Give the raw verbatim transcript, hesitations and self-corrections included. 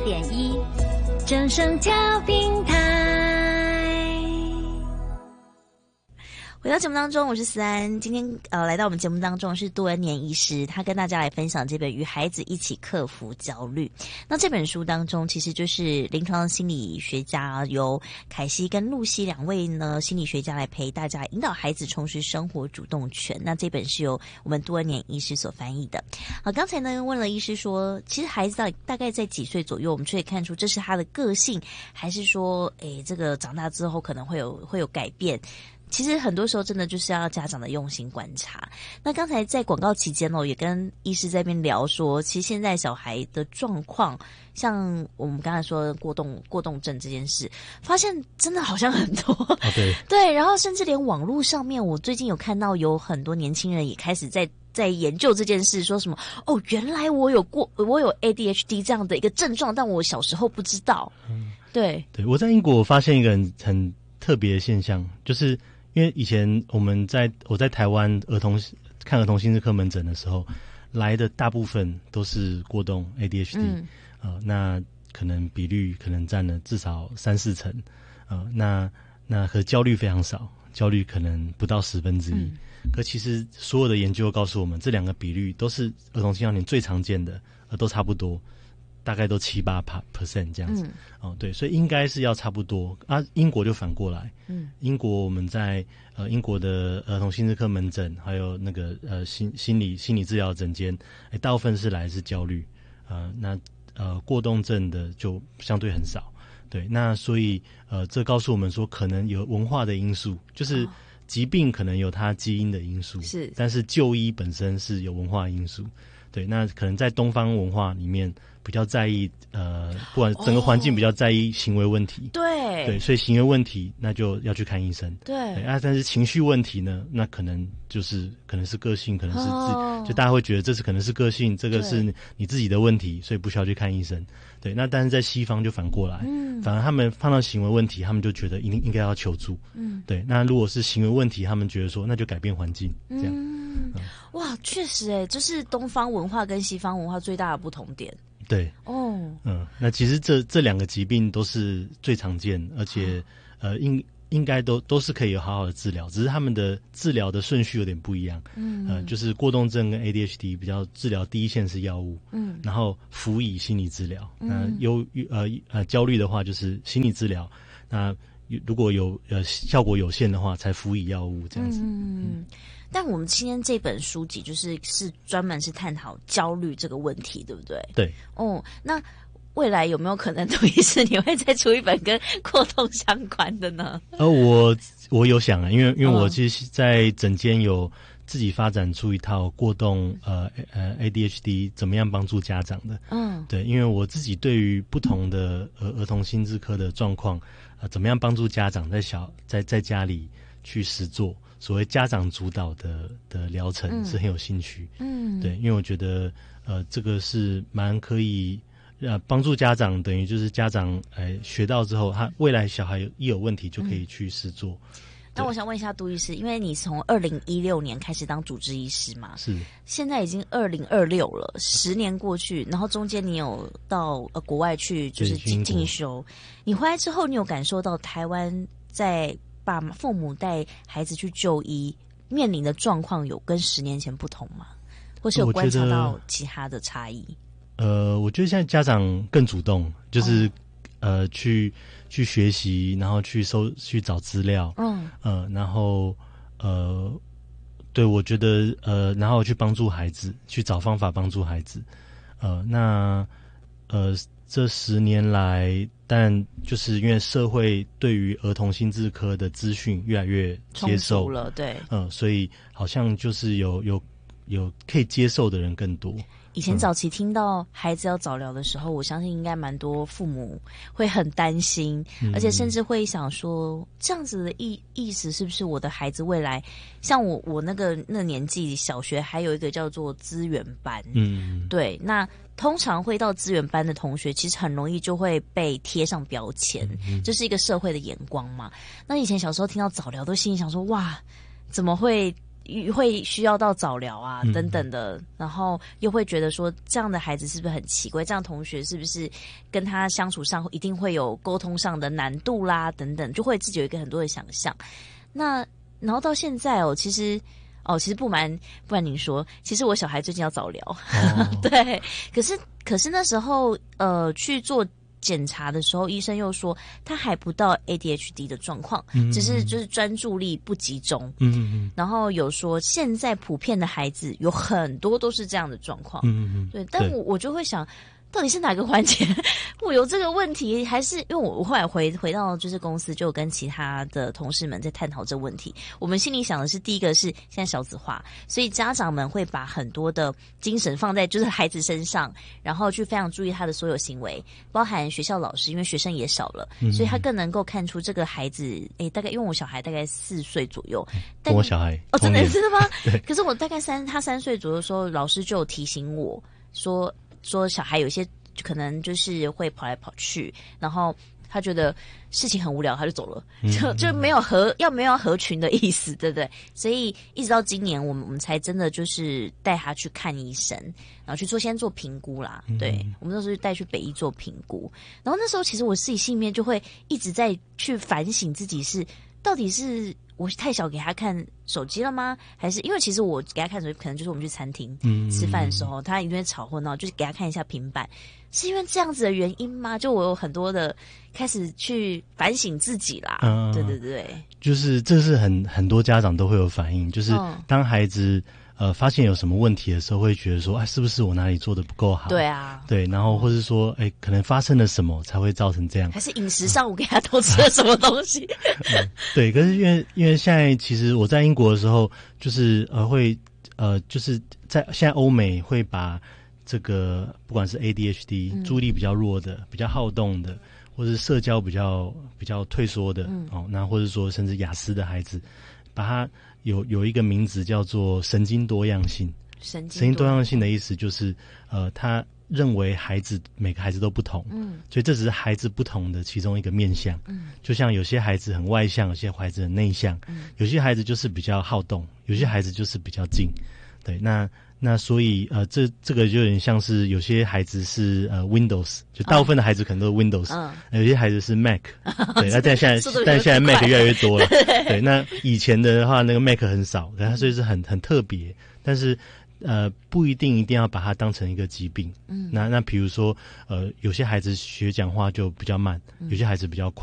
点一，正声调平台。回到节目当中，我是思安。今天呃来到我们节目当中是杜恩年医师，他跟大家来分享这本《与孩子一起克服焦虑》。那这本书当中，其实就是临床心理学家由凯西跟露西两位呢心理学家来陪大家引导孩子重拾生活主动权。那这本是由我们杜恩年医师所翻译的。好，刚才呢问了医师说，其实孩子到大概在几岁左右，我们就可以看出这是他的个性，还是说，诶，这个长大之后可能会有会有改变？其实很多时候真的就是要家长的用心观察。那刚才在广告期间哦，也跟医师在那边聊说，其实现在小孩的状况，像我们刚才说过动过动症这件事，发现真的好像很多。 哦、对对，然后甚至连网络上面，我最近有看到有很多年轻人也开始在在研究这件事，说什么哦，原来我有过我有 A D H D 这样的一个症状，但我小时候不知道。嗯，对对，我在英国发现一个很很特别的现象，就是因为以前我们在我在台湾儿童看儿童心智科门诊的时候，来的大部分都是过动 A D H D，嗯呃，那可能比率可能占了至少三四成，呃，那那和焦虑非常少，焦虑可能不到十分之一。嗯，可其实所有的研究告诉我们，这两个比率都是儿童青少年最常见的，呃，都差不多。大概都七八 percent 这样子。嗯，哦，对，所以应该是要差不多啊。英国就反过来，嗯，英国我们在呃英国的儿童心智科门诊，还有那个呃心心理心理治疗诊间，哎，大部分是来自焦虑，呃，那呃过动症的就相对很少。对，那所以呃这告诉我们说，可能有文化的因素，就是疾病可能有它基因的因素，是，但是就医本身是有文化因素。对，那可能在东方文化里面比较在意，呃，不管整个环境比较在意行为问题， 对， 对，所以行为问题那就要去看医生， 对， 对啊，但是情绪问题呢，那可能就是可能是个性，可能是自己，哦，就大家会觉得这是可能是个性，这个是你自己的问题，所以不需要去看医生。对，那但是在西方就反过来，嗯，反而他们碰到行为问题，他们就觉得应应该要求助，嗯，对，那如果是行为问题，他们觉得说那就改变环境，这样， 嗯，嗯哇，确实诶，这是东方文化跟西方文化最大的不同点。 对，哦，嗯，那其实这这两个疾病都是最常见，而且，哦，呃，应应该都都是可以有好好的治疗，只是他们的治疗的顺序有点不一样。嗯，呃，就是过动症跟 A D H D 比较治疗第一线是药物，嗯，然后辅以心理治疗。那，嗯，忧呃呃焦虑的话就是心理治疗，那如果有呃效果有限的话，才辅以药物这样子。嗯。嗯但我们今天这本书籍就是是专门是探讨焦虑这个问题，对不对？ 对。 哦，那未来有没有可能，杜医师你会再出一本跟过动相关的呢？ 呃，我我有想啊，因为因为我其实在诊间有自己发展出一套过动呃呃 A D H D 怎么样帮助家长的。嗯，对，因为我自己对于不同的儿儿童心智科的状况，呃，怎么样帮助家长在小在在家里去实作。所谓家长主导的的疗程是很有兴趣，嗯，对，因为我觉得呃这个是蛮可以呃帮助家长，等于就是家长呃学到之后，他未来小孩一有问题就可以去实作。嗯， 那我想问一下杜医师，因为你从二零一六年开始当主治医师嘛， 是， 现在已经二零二六了，十年过去，然后中间你有到呃国外去就是进修，你回来之后，你有感受到台湾在爸妈父母带孩子去就医面临的状况有跟十年前不同吗？或是有观察到其他的差异？ 呃，我觉得现在家长更主动，就是、哦、呃去去学习，然后去搜去找资料，嗯呃，然后呃，对我觉得呃，然后去帮助孩子，去找方法帮助孩子，呃，那呃。这十年来，但就是因为社会对于儿童心智科的资讯越来越接受了，对， 嗯，所以好像就是有有有可以接受的人更多。 以前早期听到孩子要早疗的时候，嗯，我相信应该蛮多父母会很担心，嗯，而且甚至会想说，这样子的意意思是不是我的孩子未来，像我我那个那年纪小学还有一个叫做资源班，嗯，对，那通常会到资源班的同学，其实很容易就会被贴上标签，嗯，这是一个社会的眼光嘛。那以前小时候听到早疗，都心里想说，哇，怎么会会需要到早疗啊嗯等等的，然后又会觉得说这样的孩子是不是很奇怪？这样同学是不是跟他相处上一定会有沟通上的难度啦等等，就会自己有一个很多的想象。那然后到现在哦，其实哦，其实不瞒不瞒您说，其实我小孩最近要早疗，哦、对，可是可是那时候呃去做检查的时候，医生又说他还不到 A D H D 的状况，嗯、只是就是专注力不集中。嗯嗯。然后有说现在普遍的孩子有很多都是这样的状况。嗯嗯。对，但我我就会想，到底是哪个环节我有这个问题，还是因为我我后来回回到就是公司，就跟其他的同事们在探讨这个问题。我们心里想的是，第一个是现在少子化，所以家长们会把很多的精神放在就是孩子身上，然后去非常注意他的所有行为，包含学校老师，因为学生也少了，嗯、所以他更能够看出这个孩子，诶，大概因为我小孩大概四岁左右， 跟我小孩哦，真的真的吗？可是我大概三他三岁左右的时候，老师就有提醒我说。说小孩有些可能就是会跑来跑去，然后他觉得事情很无聊，他就走了，就就没有合要没有要合群的意思，对不对？所以一直到今年，我们我们才真的就是带他去看医生，然后去做先做评估啦。嗯、对，我们那时候带去北医做评估，然后那时候其实我自己心里面就会一直在去反省自己是到底是。我太小给他看手机了吗？还是因为其实我给他看手机，可能就是我们去餐厅吃饭的时候，嗯、他一定会吵或闹，就是给他看一下平板，是因为这样子的原因吗？就我有很多的开始去反省自己啦。嗯，对对对， 就是这是很很多家长都会有反应，就是当孩子。呃，发现有什么问题的时候，会觉得说，哎，是不是我哪里做的不够好？ 对啊， 对，然后或是说，哎，可能发生了什么才会造成这样？ 还是饮食上我给他多吃了什么东西？ 嗯、对，可是因为因为现在其实我在英国的时候，就是呃会呃就是在现在欧美会把这个不管是 A D H D、嗯、注意力比较弱的、比较好动的，或是社交比较比较退缩的、嗯、哦，那或者说甚至雅思的孩子，把他。有有一个名字叫做神经多样性。 神经神经多样性的意思就是，呃，他认为孩子每个孩子都不同，嗯，所以这只是孩子不同的其中一个面向。嗯，就像有些孩子很外向，有些孩子很内向，嗯，有些孩子就是比较好动，有些孩子就是比较静。对，那那所以呃，这这个就有点像是有些孩子是呃 Windows， 就大部分的孩子可能都是 Windows，、嗯、有些孩子是 Mac， 对，那但现在但现在 Mac 越来越多了，对，那以前的话那个 Mac 很少，它所以是很很特别，但是呃不一定一定要把它当成一个疾病。嗯，那那比如说呃有些孩子学讲话就比较慢，有些孩子比较快。